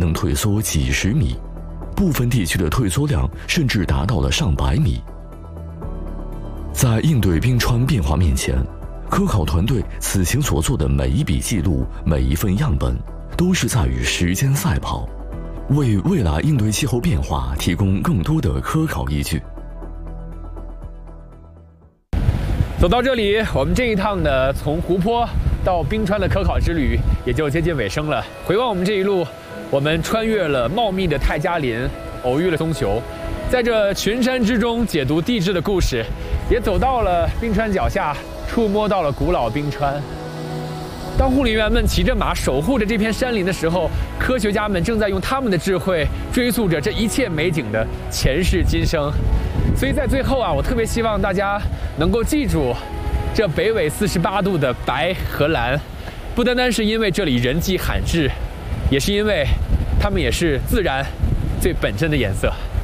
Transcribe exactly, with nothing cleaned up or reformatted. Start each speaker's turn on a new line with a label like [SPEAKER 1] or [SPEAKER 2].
[SPEAKER 1] 能退缩几十米，部分地区的退缩量甚至达到了上百米。在应对冰川变化面前，科考团队此前所做的每一笔记录、每一份样本，都是在与时间赛跑，为未来应对气候变化提供更多的科考依据。
[SPEAKER 2] 走到这里，我们这一趟的从湖泊到冰川的科考之旅也就接近尾声了。回望我们这一路，我们穿越了茂密的泰加林，偶遇了松球，在这群山之中解读地质的故事，也走到了冰川脚下，触摸到了古老冰川。当护林员们骑着马守护着这片山林的时候，科学家们正在用他们的智慧追溯着这一切美景的前世今生。所以在最后啊，我特别希望大家能够记住，这北纬四十八度的白和蓝，不单单是因为这里人迹罕至，也是因为它们也是自然最本真的颜色。